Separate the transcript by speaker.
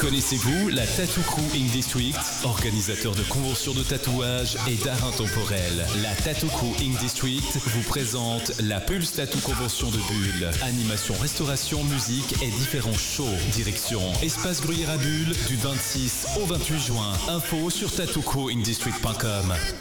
Speaker 1: Connaissez-vous la Tattoo Crew Ink District, organisateur de conventions de tatouage et d'art intemporel? La Tattoo Crew Ink District vous présente la Pulse Tattoo Convention de Bulle. Animation, restauration, musique et différents shows. Direction Espace Gruyère à Bulle du 26 au 28 juin. Info sur tattoocrewinkdistrict.com.